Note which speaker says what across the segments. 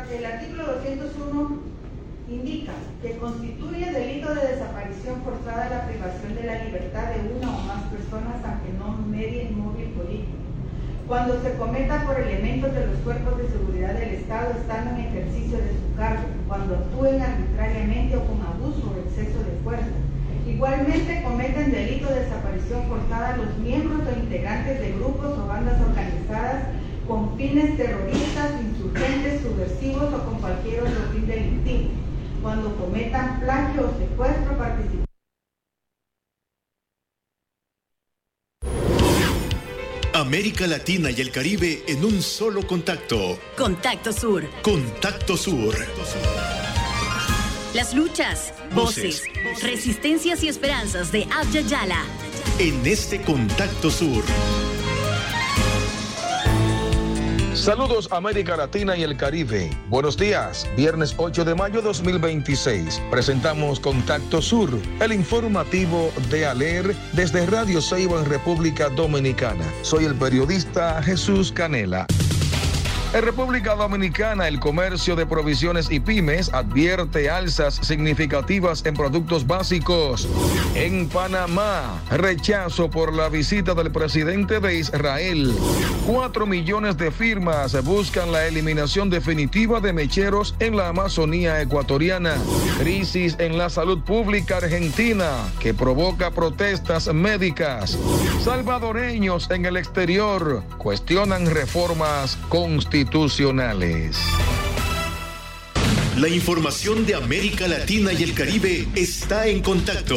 Speaker 1: El artículo 201 indica que constituye delito de desaparición forzada la privación de la libertad de una o más personas, aunque no medie móvil político, cuando se cometa por elementos de los cuerpos de seguridad del Estado estando en ejercicio de su cargo, cuando actúen arbitrariamente o con abuso o exceso de fuerza. Igualmente cometen delito de desaparición forzada los miembros o integrantes de grupos o bandas organizadas con fines terroristas, insurgentes, subversivos o con cualquier otro fin delictivo, cuando cometan plagio o secuestro, participación.
Speaker 2: América Latina y el Caribe en un solo contacto.
Speaker 3: Contacto Sur.
Speaker 2: Contacto Sur.
Speaker 3: Las luchas, voces, resistencias y esperanzas de Abya Yala.
Speaker 2: En este Contacto Sur.
Speaker 4: Saludos América Latina y el Caribe. Buenos días, viernes 8 de mayo 2026. Presentamos Contacto Sur, el informativo de ALER desde Radio Ceiba en República Dominicana. Soy el periodista Jesús Canela. En República Dominicana, el comercio de provisiones y pymes advierte alzas significativas en productos básicos. En Panamá, rechazo por la visita del presidente de Israel. 4 millones de firmas buscan la eliminación definitiva de mecheros en la Amazonía ecuatoriana. Crisis en la salud pública argentina que provoca protestas médicas. Salvadoreños en el exterior cuestionan reformas constitucionales.
Speaker 2: La información de América Latina y el Caribe está en contacto.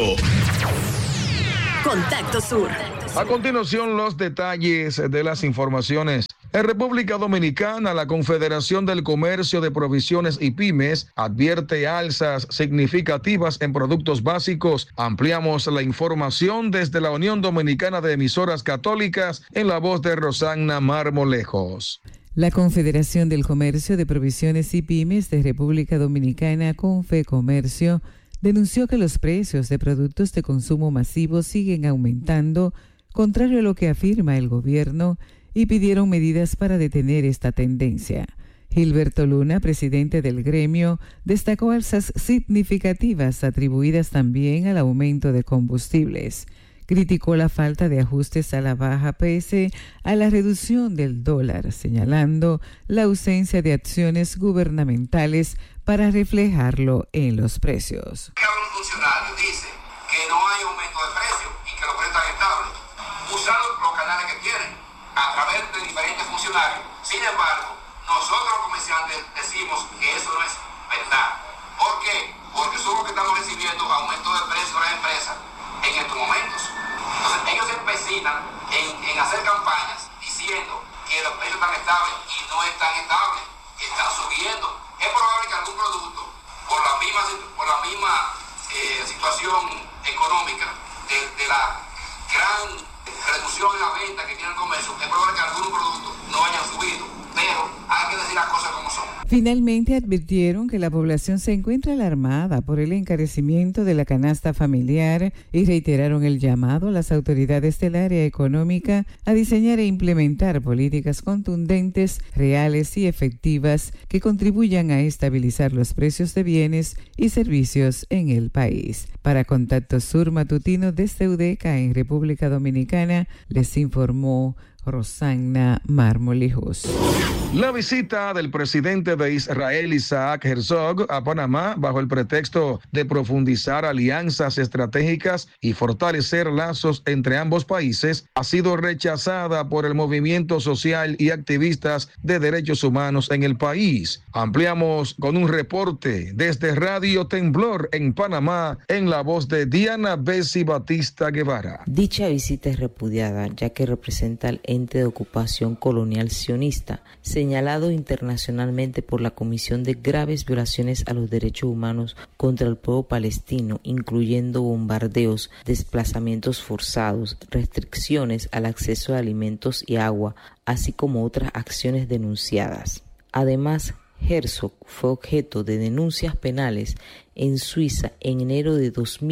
Speaker 3: Contacto Sur.
Speaker 4: A continuación, los detalles de las informaciones. En República Dominicana, la Confederación del Comercio de Provisiones y Pymes advierte alzas significativas en productos básicos. Ampliamos la información desde la Unión Dominicana de Emisoras Católicas en la voz de Rosana Marmolejos.
Speaker 5: La Confederación del Comercio de Provisiones y Pymes de República Dominicana, Confecomercio, denunció que los precios de productos de consumo masivo siguen aumentando, contrario a lo que afirma el gobierno, y pidieron medidas para detener esta tendencia. Gilberto Luna, presidente del gremio, destacó alzas significativas atribuidas también al aumento de combustibles. Criticó la falta de ajustes a la baja pese a la reducción del dólar, señalando la ausencia de acciones gubernamentales para reflejarlo en los precios.
Speaker 6: Un funcionario dice que no hay aumento de precios y que los precios están estables, usando los canales que tienen a través de diferentes funcionarios. Sin embargo, nosotros los comerciantes decimos que eso no es verdad. ¿Por qué? Porque somos los que estamos recibiendo aumento de precios de las empresas en estos momentos. Entonces ellos se empecinan en hacer campañas diciendo que los precios están estables y no están estables, están subiendo. Es probable que algún producto, por la misma situación económica de la gran reducción en la venta que tiene el comercio, es probable que algunos productos no hayan subido, pero hay que decir las cosas como son.
Speaker 5: Finalmente advirtieron que la población se encuentra alarmada por el encarecimiento de la canasta familiar y reiteraron el llamado a las autoridades del área económica a diseñar e implementar políticas contundentes, reales y efectivas que contribuyan a estabilizar los precios de bienes y servicios en el país. Para Contacto Sur Matutino desde UDECA en República Dominicana, les informó Rosana Marmolejos.
Speaker 4: La visita del presidente de Israel, Isaac Herzog, a Panamá, bajo el pretexto de profundizar alianzas estratégicas y fortalecer lazos entre ambos países, ha sido rechazada por el movimiento social y activistas de derechos humanos en el país. Ampliamos con un reporte desde Radio Temblor en Panamá, en la voz de Diana Bessi Batista Guevara.
Speaker 7: Dicha visita es repudiada, ya que representa el ente de ocupación colonial sionista, señalado internacionalmente por la Comisión de graves violaciones a los derechos humanos contra el pueblo palestino, incluyendo bombardeos, desplazamientos forzados, restricciones al acceso a alimentos y agua, así como otras acciones denunciadas. Además, Herzog fue objeto de denuncias penales en Suiza en enero de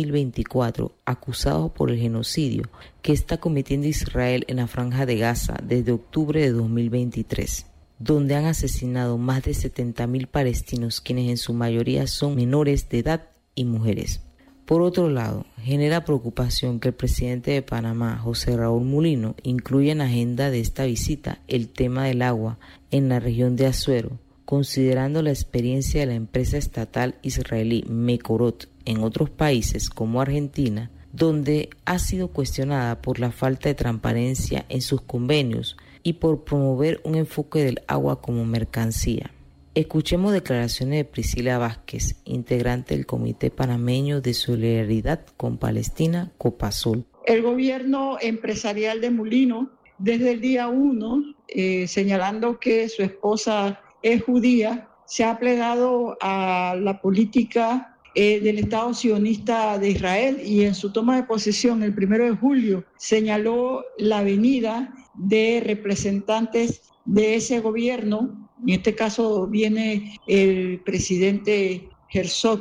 Speaker 7: 2024, acusado por el genocidio que está cometiendo Israel en la Franja de Gaza desde octubre de 2023. donde han asesinado más de 70.000 palestinos, quienes en su mayoría son menores de edad y mujeres. Por otro lado, genera preocupación que el presidente de Panamá, José Raúl Mulino, incluya en la agenda de esta visita el tema del agua en la región de Azuero, considerando la experiencia de la empresa estatal israelí Mekorot en otros países como Argentina, donde ha sido cuestionada por la falta de transparencia en sus convenios y por promover un enfoque del agua como mercancía. Escuchemos declaraciones de Priscila Vázquez, integrante del Comité Panameño de Solidaridad con Palestina, Copasol.
Speaker 8: El gobierno empresarial de Mulino, desde el día 1, señalando que su esposa es judía, se ha plegado a la política del Estado sionista de Israel, y en su toma de posesión el 1 de julio señaló la venida de representantes de ese gobierno. En este caso viene el presidente Herzog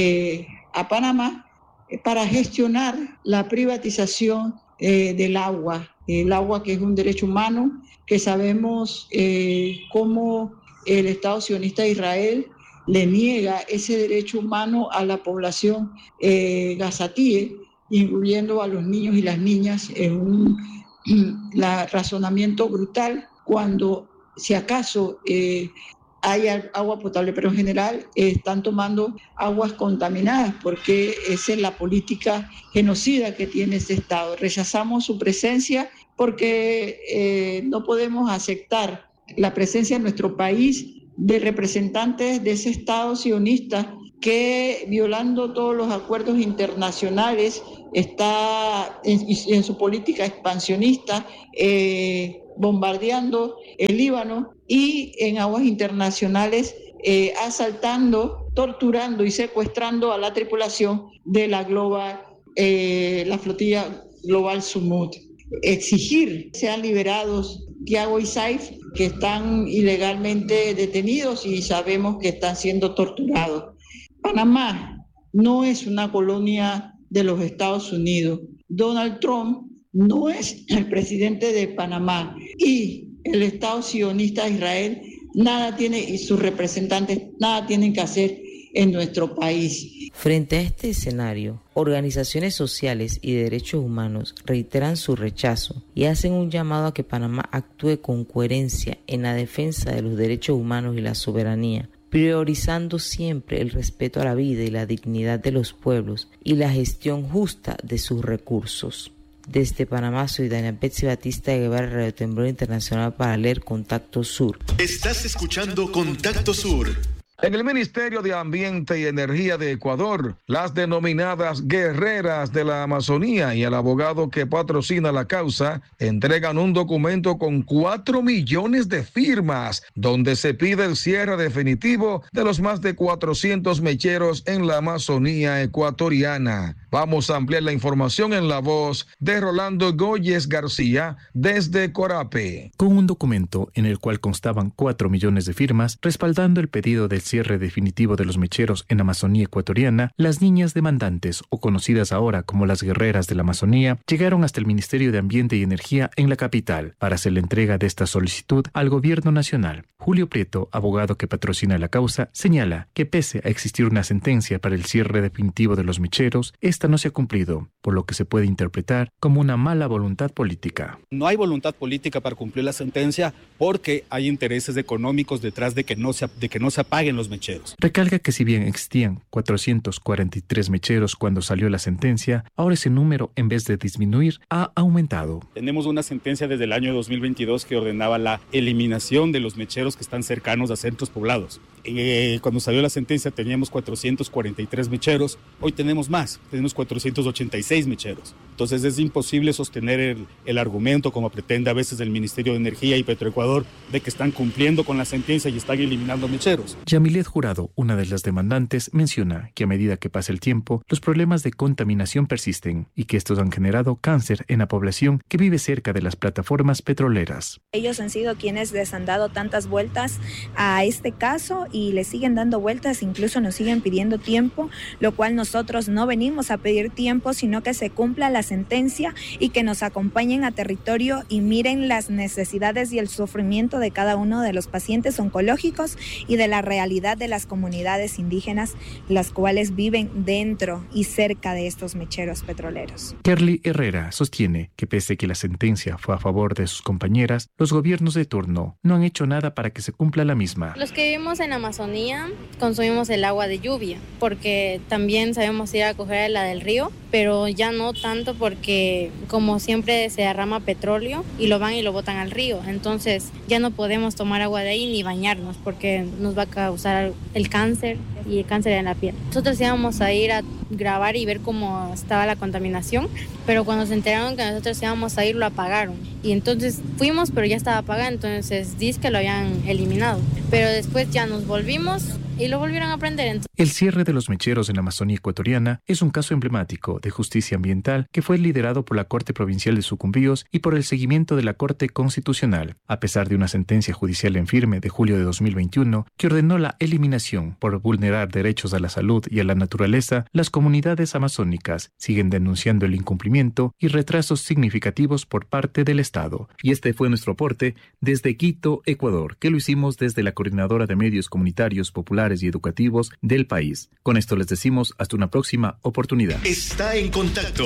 Speaker 8: a Panamá para gestionar la privatización del agua. El agua, que es un derecho humano, que sabemos cómo el Estado sionista de Israel le niega ese derecho humano a la población gazatíe, incluyendo a los niños y las niñas, en un razonamiento brutal, cuando si acaso hay agua potable, pero en general están tomando aguas contaminadas, porque esa es la política genocida que tiene ese Estado. Rechazamos su presencia porque no podemos aceptar la presencia en nuestro país de representantes de ese Estado sionista que, violando todos los acuerdos internacionales, está en su política expansionista, bombardeando el Líbano y en aguas internacionales asaltando, torturando y secuestrando a la tripulación de la flotilla Global Sumud. Exigir que sean liberados Tiago y Saif, que están ilegalmente detenidos y sabemos que están siendo torturados. Panamá no es una colonia de los Estados Unidos. Donald Trump no es el presidente de Panamá, y el Estado sionista de Israel nada tiene, y sus representantes nada tienen que hacer en nuestro país.
Speaker 7: Frente a este escenario, organizaciones sociales y de derechos humanos reiteran su rechazo y hacen un llamado a que Panamá actúe con coherencia en la defensa de los derechos humanos y la soberanía, priorizando siempre el respeto a la vida y la dignidad de los pueblos y la gestión justa de sus recursos. Desde Panamá, soy Daniel Betsy Batista de Guevara, Radio Temblor Internacional, para leer Contacto Sur.
Speaker 2: Estás escuchando Contacto Sur.
Speaker 4: En el Ministerio de Ambiente y Energía de Ecuador, las denominadas guerreras de la Amazonía y el abogado que patrocina la causa entregan un documento con 4 millones de firmas, donde se pide el cierre definitivo de los más de 400 mecheros en la Amazonía ecuatoriana. Vamos a ampliar la información en la voz de Rolando Goyes García desde Corape.
Speaker 9: Con un documento en el cual constaban 4 millones de firmas respaldando el pedido del cierre definitivo de los mecheros en Amazonía ecuatoriana, las niñas demandantes, o conocidas ahora como las guerreras de la Amazonía, llegaron hasta el Ministerio de Ambiente y Energía en la capital para hacer la entrega de esta solicitud al gobierno nacional. Julio Prieto, abogado que patrocina la causa, señala que pese a existir una sentencia para el cierre definitivo de los mecheros, esta no se ha cumplido, por lo que se puede interpretar como una mala voluntad política.
Speaker 10: No hay voluntad política para cumplir la sentencia porque hay intereses económicos detrás de que no se apaguen los mecheros.
Speaker 9: Recalca que si bien existían 443 mecheros cuando salió la sentencia, ahora ese número, en vez de disminuir, ha aumentado.
Speaker 10: Tenemos una sentencia desde el año 2022 que ordenaba la eliminación de los mecheros que están cercanos a centros poblados. Cuando salió la sentencia teníamos 443 mecheros, hoy tenemos más, tenemos 486 mecheros. Entonces es imposible sostener el argumento, como pretende a veces el Ministerio de Energía y Petroecuador, de que están cumpliendo con la sentencia y están eliminando mecheros.
Speaker 9: Yamilet Jurado, una de las demandantes, menciona que a medida que pasa el tiempo, los problemas de contaminación persisten y que estos han generado cáncer en la población que vive cerca de las plataformas petroleras.
Speaker 11: Ellos han sido quienes les han dado tantas vueltas a este caso y le siguen dando vueltas, incluso nos siguen pidiendo tiempo, lo cual nosotros no venimos a pedir tiempo, sino que se cumpla la sentencia y que nos acompañen a territorio y miren las necesidades y el sufrimiento de cada uno de los pacientes oncológicos y de la realidad de las comunidades indígenas, las cuales viven dentro y cerca de estos mecheros petroleros.
Speaker 9: Kerly Herrera sostiene que pese a que la sentencia fue a favor de sus compañeras, los gobiernos de turno no han hecho nada para que se cumpla la misma.
Speaker 12: Los que vivimos en Amazonía consumimos el agua de lluvia, porque también sabemos ir a coger la del río, pero ya no tanto porque como siempre se derrama petróleo y lo van y lo botan al río, entonces ya no podemos tomar agua de ahí ni bañarnos porque nos va a causar el cáncer y el cáncer en la piel. Nosotros íbamos a ir a grabar y ver cómo estaba la contaminación, pero cuando se enteraron que nosotros íbamos a ir lo apagaron y entonces fuimos pero ya estaba apagado, entonces dice que lo habían eliminado, pero después ya nos volvimos y lo volvieron a prender.
Speaker 9: El cierre de los mecheros en la Amazonía ecuatoriana es un caso emblemático de justicia ambiental que fue liderado por la Corte Provincial de Sucumbíos y por el seguimiento de la Corte Constitucional, a pesar de una sentencia judicial en firme de julio de 2021 que ordenó la eliminación por vulnerar derechos a la salud y a la naturaleza. Las comunidades amazónicas siguen denunciando el incumplimiento y retrasos significativos por parte del Estado. Y este fue nuestro aporte desde Quito, Ecuador, que lo hicimos desde la Coordinadora de Medios Comunitarios Populares y educativos del país. Con esto les decimos hasta una próxima oportunidad.
Speaker 2: Está en contacto.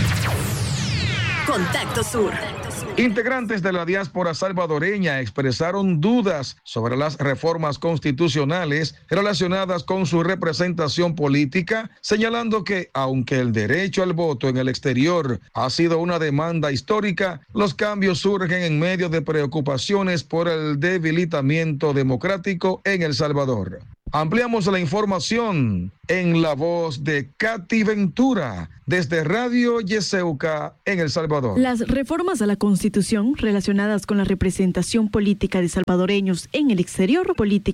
Speaker 3: Contacto Sur.
Speaker 4: Integrantes de la diáspora salvadoreña expresaron dudas sobre las reformas constitucionales relacionadas con su representación política, señalando que, aunque el derecho al voto en el exterior ha sido una demanda histórica, los cambios surgen en medio de preocupaciones por el debilitamiento democrático en El Salvador. Ampliamos la información en la voz de Katy Ventura, desde Radio Yeseuca en El Salvador.
Speaker 13: Las reformas a la Constitución relacionadas con la representación política de salvadoreños en el exterior,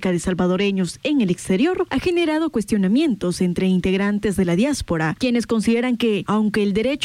Speaker 13: ha generado cuestionamientos entre integrantes de la diáspora, quienes consideran que, aunque el derecho